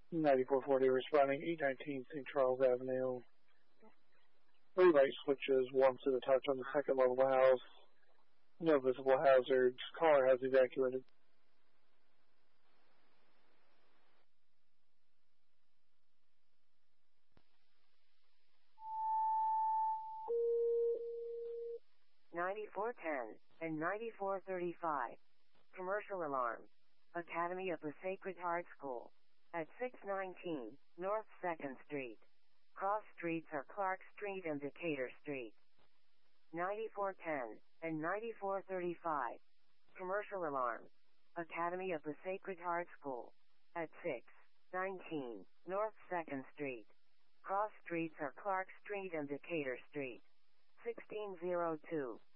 9440 responding, 819 St. Charles Avenue. 3 light switches, warm to the touch on the second level of the house. No visible hazards. Caller has evacuated. (9410) and 9435. Commercial alarm. Academy of the Sacred Heart School. At 619 North 2nd Street. Cross streets are Clark Street and Decatur Street. 9410 and 9435. Commercial alarm. Academy of the Sacred Heart School. At 619 North 2nd Street. Cross streets are Clark Street and Decatur Street. 1602.